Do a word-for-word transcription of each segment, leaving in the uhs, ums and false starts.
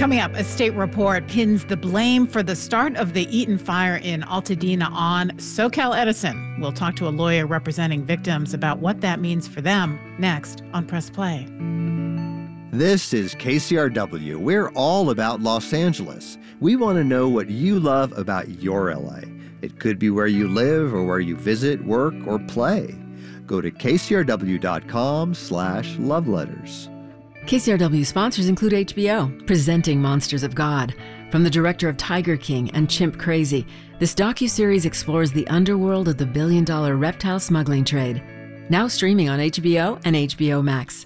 Coming up, a state report pins the blame for the start of the Eaton fire in Altadena on SoCal Edison. We'll talk to a lawyer representing victims about what that means for them next on Press Play. This is K C R W. We're all about Los Angeles. We want to know what you love about your L A. It could be where you live or where you visit, work, or play. Go to kcrw.com slash love letters. K C R W sponsors include H B O, presenting Monsters of God. From the director of Tiger King and Chimp Crazy, this docuseries explores the underworld of the billion-dollar reptile smuggling trade. Now streaming on H B O and H B O Max.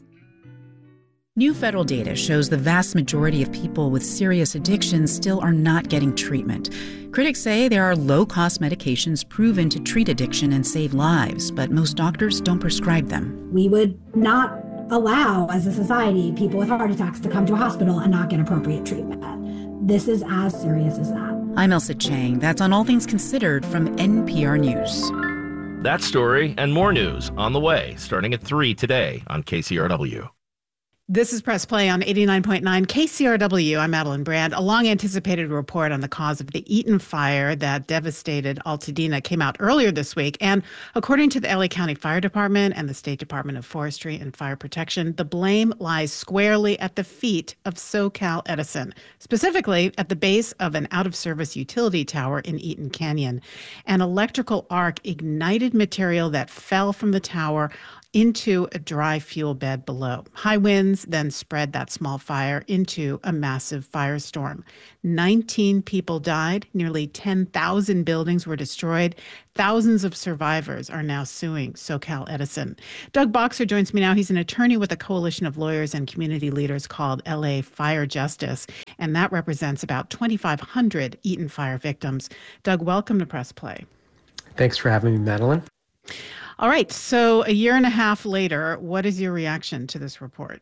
New federal data shows the vast majority of people with serious addictions still are not getting treatment. Critics say there are low-cost medications proven to treat addiction and save lives, but most doctors don't prescribe them. We would not allow, as a society, people with heart attacks to come to a hospital and not get appropriate treatment. This is as serious as that. I'm Elsa Chang. That's on All Things Considered from N P R News. That story and more news on the way, starting at three today on K C R W. This is Press Play on eighty-nine point nine K C R W. I'm Madeline Brand. A long-anticipated report on the cause of the Eaton fire that devastated Altadena came out earlier this week. And according to the L A County Fire Department and the State Department of Forestry and Fire Protection, the blame lies squarely at the feet of SoCal Edison, specifically at the base of an out-of-service utility tower in Eaton Canyon. An electrical arc ignited material that fell from the tower into a dry fuel bed below. High winds then spread that small fire into a massive firestorm. nineteen people died. Nearly ten thousand buildings were destroyed. Thousands of survivors are now suing SoCal Edison. Doug Boxer joins me now. He's an attorney with a coalition of lawyers and community leaders called L A Fire Justice, and that represents about twenty-five hundred Eaton fire victims. Doug, welcome to Press Play. Thanks for having me, Madeline. All right. So a year and a half later, what is your reaction to this report?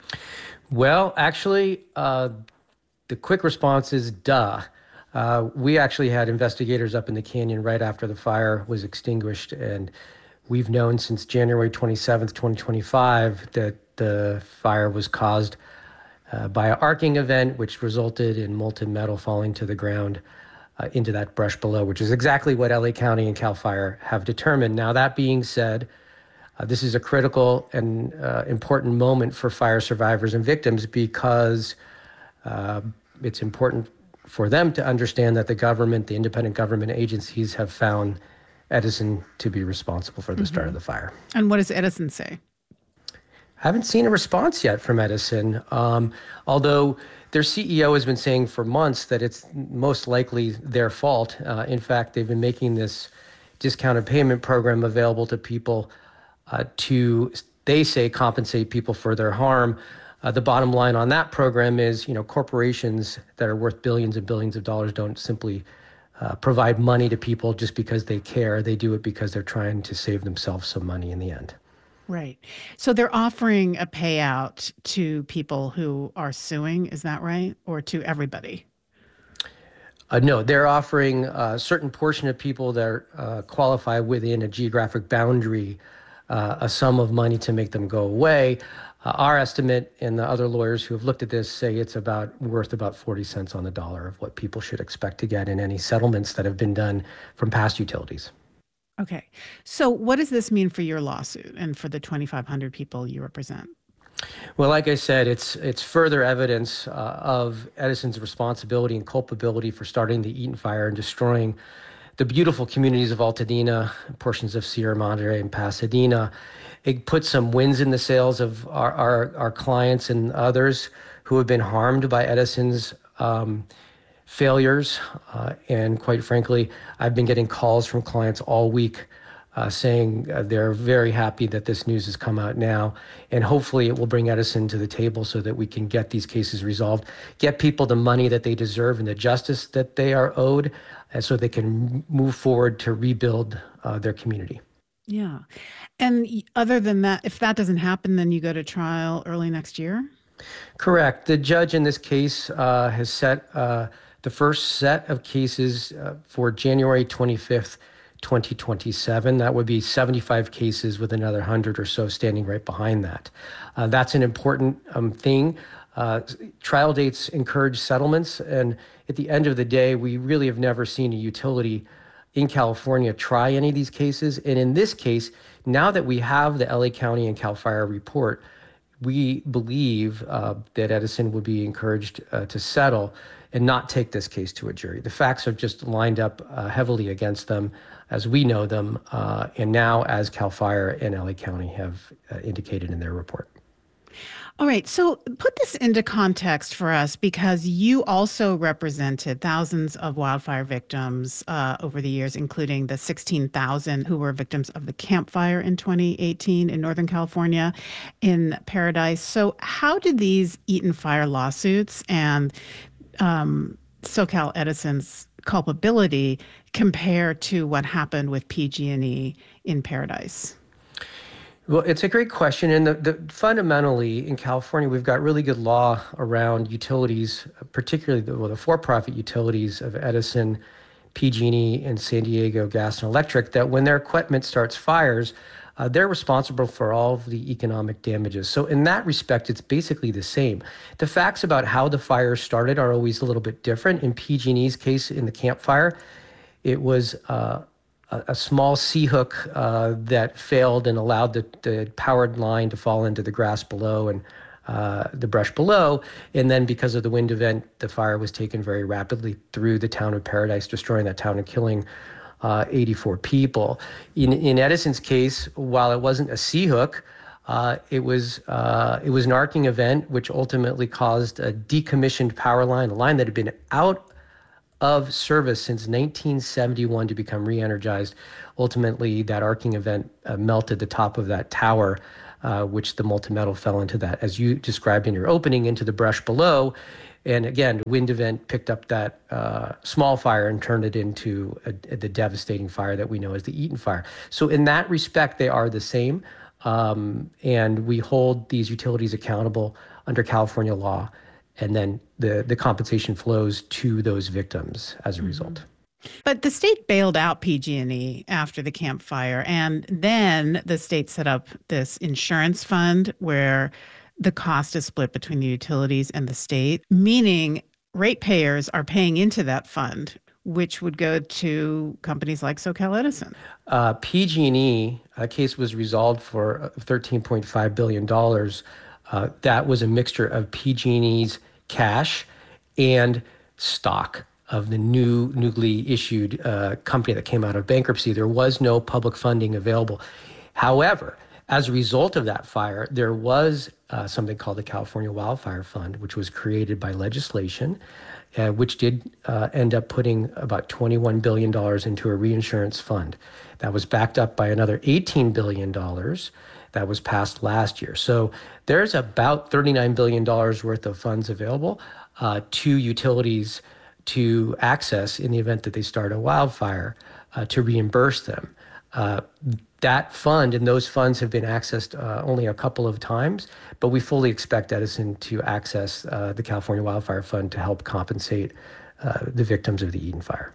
Well, actually, uh, the quick response is duh. Uh, we actually had investigators up in the canyon right after the fire was extinguished, and we've known since January twenty-seventh, twenty twenty-five, that the fire was caused uh, by an arcing event, which resulted in molten metal falling to the ground Uh, into that brush below, which is exactly what L A County and CAL FIRE have determined. Now, that being said, uh, this is a critical and uh, important moment for fire survivors and victims because uh, it's important for them to understand that the government, the independent government agencies have found Edison to be responsible for the mm-hmm. start of the fire. And what does Edison say? Haven't seen a response yet from Edison, um, although their C E O has been saying for months that it's most likely their fault. Uh, in fact, they've been making this discounted payment program available to people uh, to, they say, compensate people for their harm. Uh, the bottom line on that program is, you know, corporations that are worth billions and billions of dollars don't simply uh, provide money to people just because they care. They do it because they're trying to save themselves some money in the end. Right. So they're offering a payout to people who are suing, is that right? Or to everybody? Uh, no, they're offering a certain portion of people that uh, qualify within a geographic boundary uh, a sum of money to make them go away. Uh, our estimate and the other lawyers who have looked at this say it's about worth about forty cents on the dollar of what people should expect to get in any settlements that have been done from past utilities. Okay. So what does this mean for your lawsuit and for the twenty-five hundred people you represent? Well, like I said, it's it's further evidence uh, of Edison's responsibility and culpability for starting the Eaton fire and destroying the beautiful communities of Altadena, portions of Sierra Madre and Pasadena. It puts some winds in the sails of our, our, our clients and others who have been harmed by Edison's um, failures. Uh, and quite frankly, I've been getting calls from clients all week uh, saying uh, they're very happy that this news has come out now. And hopefully it will bring Edison to the table so that we can get these cases resolved, get people the money that they deserve and the justice that they are owed, and so they can move forward to rebuild uh, their community. Yeah. And other than that, if that doesn't happen, then you go to trial early next year? Correct. The judge in this case uh, has set uh, the first set of cases uh, for January twenty-fifth, twenty twenty-seven. That would be seventy-five cases with another one hundred or so standing right behind that. Uh, that's an important um, thing. Uh, trial dates encourage settlements, and at the end of the day, we really have never seen a utility in California try any of these cases. And in this case, now that we have the L A County and CAL FIRE report, we believe uh, that Edison would be encouraged uh, to settle and not take this case to a jury. The facts have just lined up uh, heavily against them as we know them, uh, and now as CAL FIRE and L A County have uh, indicated in their report. All right. So put this into context for us, because you also represented thousands of wildfire victims uh, over the years, including the sixteen thousand who were victims of the Camp Fire in twenty eighteen in Northern California in Paradise. So how did these Eaton Fire lawsuits and um, SoCal Edison's culpability compare to what happened with P G and E in Paradise? Well, it's a great question. And the, the, fundamentally, in California, we've got really good law around utilities, particularly the, well, the for-profit utilities of Edison, P G and E, and San Diego Gas and Electric, that when their equipment starts fires, uh, they're responsible for all of the economic damages. So in that respect, it's basically the same. The facts about how the fire started are always a little bit different. In P G and E's case, in the Camp Fire, it was uh, a small C-hook uh, that failed and allowed the, the powered line to fall into the grass below and uh, the brush below. And then because of the wind event, the fire was taken very rapidly through the town of Paradise, destroying that town and killing uh, eighty-four people. In, in Edison's case, while it wasn't a C-hook, uh, it was uh, it was an arcing event, which ultimately caused a decommissioned power line, a line that had been out of service since nineteen seventy-one to become re-energized. Ultimately, that arcing event uh, melted the top of that tower, uh, which the molten metal fell into that, as you described in your opening, into the brush below. And again, the wind event picked up that uh, small fire and turned it into a, a, the devastating fire that we know as the Eaton Fire. So in that respect, they are the same. Um, and we hold these utilities accountable under California law. And then the, the compensation flows to those victims as a result. But the state bailed out P G and E after the Camp Fire, and then the state set up this insurance fund where the cost is split between the utilities and the state, meaning ratepayers are paying into that fund, which would go to companies like SoCal Edison. Uh, P G and E, a case was resolved for thirteen point five billion dollars. Uh, that was a mixture of P G and E's cash and stock of the new newly issued uh, company that came out of bankruptcy. There was no public funding available. However, as a result of that fire, there was uh, something called the California Wildfire Fund, which was created by legislation, uh, which did uh, end up putting about twenty-one billion dollars into a reinsurance fund. That was backed up by another eighteen billion dollars that was passed last year. So there's about thirty-nine billion dollars worth of funds available uh, to utilities to access in the event that they start a wildfire uh, to reimburse them. Uh, that fund and those funds have been accessed uh, only a couple of times, but we fully expect Edison to access uh, the California Wildfire Fund to help compensate uh, the victims of the Eaton Fire.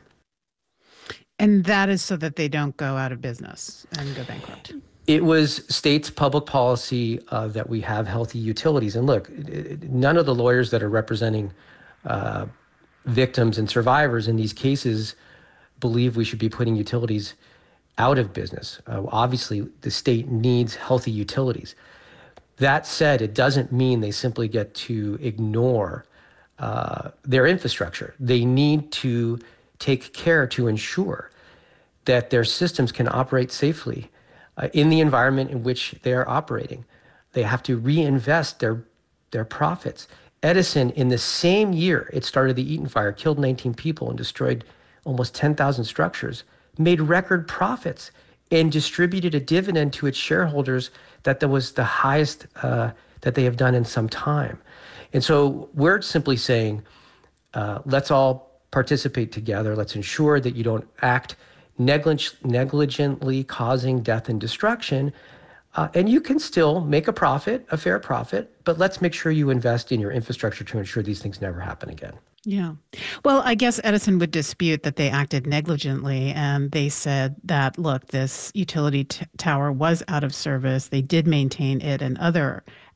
And that is so that they don't go out of business and go bankrupt. It was state's public policy uh, that we have healthy utilities. And look, none of the lawyers that are representing uh, victims and survivors in these cases believe we should be putting utilities out of business. Uh, obviously, the state needs healthy utilities. That said, it doesn't mean they simply get to ignore uh, their infrastructure. They need to take care to ensure that their systems can operate safely uh, in the environment in which they are operating. They have to reinvest their, their profits. Edison, in the same year it started the Eaton Fire, killed nineteen people and destroyed almost ten thousand structures, made record profits and distributed a dividend to its shareholders that that was the highest uh, that they have done in some time. And so we're simply saying, uh, let's all participate together. Let's ensure that you don't act neglig- negligently causing death and destruction. Uh, and you can still make a profit, a fair profit, but let's make sure you invest in your infrastructure to ensure these things never happen again. Yeah. Well, I guess Edison would dispute that they acted negligently. And they said that, look, this utility t- tower was out of service. They did maintain it and other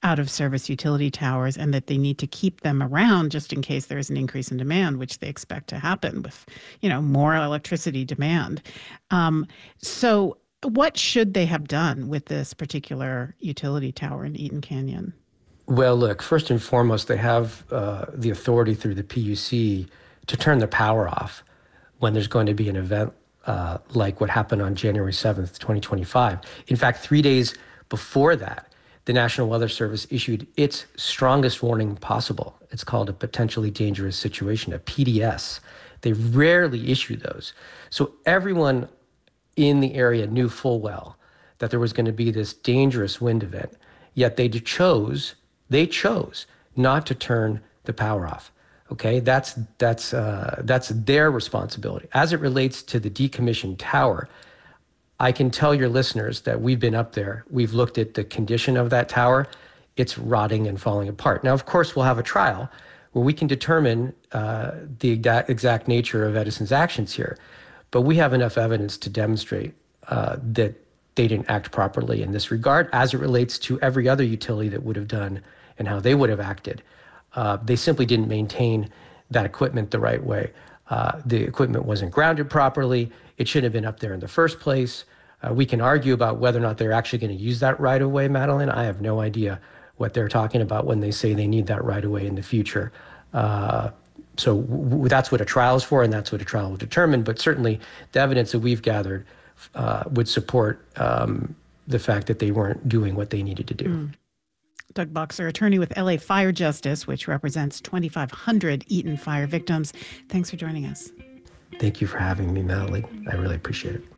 out of service utility towers, and that they need to keep them around just in case there is an increase in demand, which they expect to happen with, you know, more electricity demand. Um, so what should they have done with this particular utility tower in Eaton Canyon? Well, look, first and foremost, they have uh, the authority through the P U C to turn the power off when there's going to be an event uh, like what happened on January seventh, twenty twenty-five. In fact, three days before that, the National Weather Service issued its strongest warning possible. It's called a potentially dangerous situation, a P D S. They rarely issue those. So everyone in the area knew full well that there was going to be this dangerous wind event, yet they chose, they chose not to turn the power off. Okay, that's that's uh, that's their responsibility. As it relates to the decommissioned tower, I can tell your listeners that we've been up there. We've looked at the condition of that tower. It's rotting and falling apart. Now, of course, we'll have a trial where we can determine uh, the exact, exact nature of Edison's actions here. But we have enough evidence to demonstrate uh, that they didn't act properly in this regard as it relates to every other utility that would have done and how they would have acted. Uh, they simply didn't maintain that equipment the right way. Uh, the equipment wasn't grounded properly. It shouldn't have been up there in the first place. Uh, we can argue about whether or not they're actually going to use that right of way, Madeline. I have no idea what they're talking about when they say they need that right of way in the future. Uh, so w- w- that's what a trial is for, and that's what a trial will determine. But certainly the evidence that we've gathered uh, would support um, the fact that they weren't doing what they needed to do. Mm. Doug Boxer, attorney with L A Fire Justice, which represents twenty-five hundred Eaton fire victims. Thanks for joining us. Thank you for having me, Madeline. I really appreciate it.